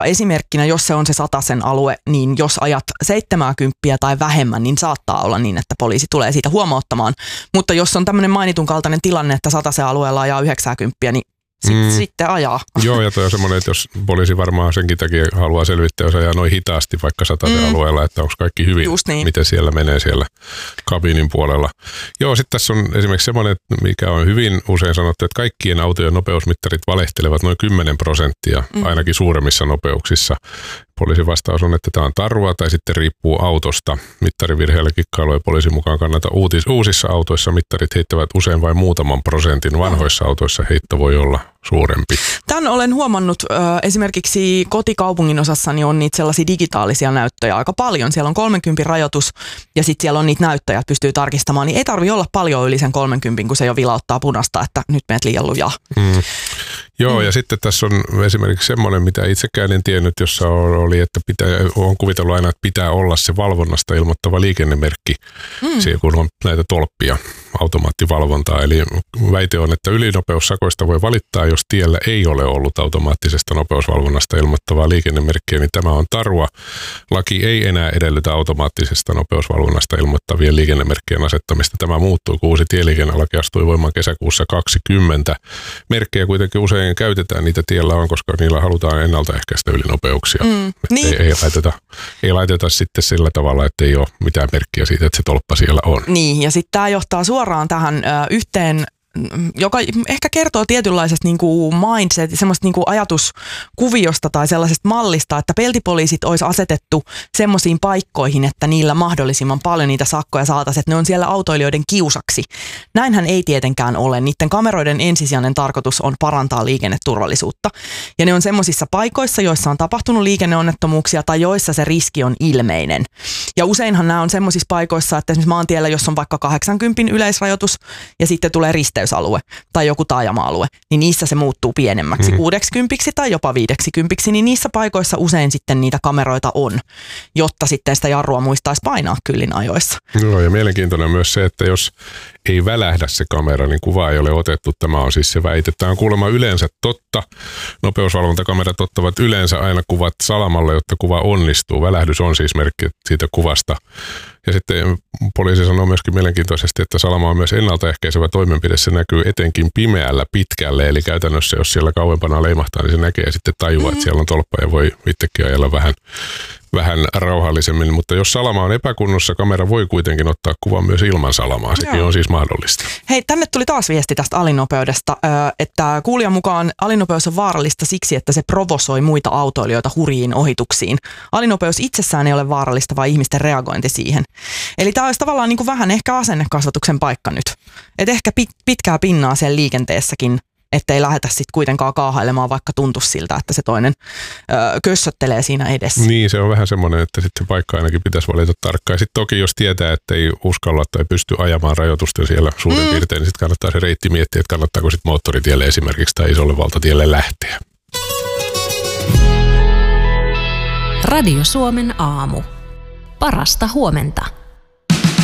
Esimerkkinä, jos se on se satasen alue, niin jos ajat 70 tai vähemmän, niin saattaa olla niin, että poliisi tulee siitä huomauttamaan. Mutta jos on tämmöinen mainitun kaltainen tilanne, että satasen alueella ajaa 90, niin sitten ajaa. Joo, ja toi on semmoinen, että jos poliisi varmaan senkin takia haluaa selvittää, jos ajaa noin hitaasti vaikka satasen alueella, että onko kaikki hyvin, niin. Miten siellä menee siellä kabiinin puolella. Joo, sitten tässä on esimerkiksi semmoinen, mikä on hyvin usein sanottu, että kaikkien autojen nopeusmittarit valehtelevat noin 10% ainakin suuremmissa nopeuksissa. Poliisin vastaus on, että tämä on tarua tai sitten riippuu autosta. Mittarivirheellä kikkailu ei poliisin mukaan kannata. Uusissa autoissa mittarit heittävät usein vain muutaman prosentin. Vanhoissa autoissa heitto voi olla suurempi. Tän olen huomannut esimerkiksi kotikaupungin osassani on niitä sellaisia digitaalisia näyttöjä aika paljon. Siellä on 30 rajoitus ja sitten siellä on niitä näyttöjä, että pystyy tarkistamaan. Niin ei tarvitse olla paljon yli sen 30, kun se jo vilauttaa punaista, että nyt menet liian lujaa. Joo, ja sitten tässä on esimerkiksi semmoinen, mitä itsekään en tiennyt, jossa oli, että on kuvitellut aina, että pitää olla se valvonnasta ilmoittava liikennemerkki, siellä kun on näitä tolppia, automaattivalvontaa. Eli väite on, että ylinopeussakoista voi valittaa, jos tiellä ei ole ollut automaattisesta nopeusvalvonnasta ilmoittavaa liikennemerkkiä, niin tämä on tarua. Laki ei enää edellytä automaattisesta nopeusvalvonnasta ilmoittavien liikennemerkkien asettamista. Tämä muuttui, kun uusi tieliikennelaki astui voimaan kesäkuussa 2020. Merkkejä kuitenkin usein käytetään, niitä tiellä on, koska niillä halutaan ennaltaehkäistä ylinopeuksia. Niin. Ei laiteta sitten sillä tavalla, että ei ole mitään merkkiä siitä, että se tolppa siellä on. Niin, ja sitten tämä johtaa suoraan tähän yhteen, joka ehkä kertoo tietynlaisesta niinku mindset, semmoista niinku ajatuskuviosta tai sellaisesta mallista, että peltipoliisit olisi asetettu semmoisiin paikkoihin, että niillä mahdollisimman paljon niitä sakkoja saataisiin, että ne on siellä autoilijoiden kiusaksi. Näinhän ei tietenkään ole. Niiden kameroiden ensisijainen tarkoitus on parantaa liikenneturvallisuutta. Ja ne on semmoisissa paikoissa, joissa on tapahtunut liikenneonnettomuuksia tai joissa se riski on ilmeinen. Ja useinhan nämä on semmoisissa paikoissa, että esimerkiksi maantiellä, jos on vaikka 80 yleisrajoitus ja sitten tulee risteysalue tai joku taajama-alue, niin niissä se muuttuu pienemmäksi 60 tai jopa 50, niin niissä paikoissa usein sitten niitä kameroita on, jotta sitten sitä jarrua muistaisi painaa kyllin ajoissa. Joo, ja mielenkiintoinen myös se, että jos ei välähdä se kamera, niin kuva ei ole otettu. Tämä on siis se väite. Tämä on kuulemma yleensä totta. Nopeusvalvontakamerat ottavat yleensä aina kuvat salamalla, jotta kuva onnistuu. Välähdys on siis merkki siitä kuvasta. Ja sitten poliisi sanoo myöskin mielenkiintoisesti, että salama on myös ennaltaehkäisevä toimenpide. Se näkyy etenkin pimeällä pitkälle, eli käytännössä jos siellä kauempana leimahtaa, niin se näkee ja sitten tajuaa, että siellä on tolppa ja voi itsekin ajella vähän rauhallisemmin. Mutta jos salama on epäkunnossa, kamera voi kuitenkin ottaa kuvan myös ilman salamaa. Sekin on siis mahdollista. Hei, tänne tuli taas viesti tästä alinopeudesta, että kuulijan mukaan alinopeus on vaarallista siksi, että se provosoi muita autoilijoita hurjiin ohituksiin. Alinopeus itsessään ei ole vaarallista, vaan ihmisten reagointi siihen. Eli tämä olisi tavallaan niin kuin vähän ehkä asennekasvatuksen paikka nyt. Että ehkä pitkää pinnaa siellä liikenteessäkin, ettei lähdetä sitten kuitenkaan kaahailemaan, vaikka tuntuisi siltä, että se toinen kössöttelee siinä edessä. Niin, se on vähän semmoinen, että sitten paikka ainakin pitäisi valita tarkkaan. Ja sitten toki, jos tietää, että ei uskalla tai pysty ajamaan rajoitusten siellä suurin piirtein, niin sitten kannattaa se reitti miettiä, että kannattaako sitten moottoritielle esimerkiksi tai isolle valtatielle lähteä. Radio Suomen aamu. Parasta huomenta.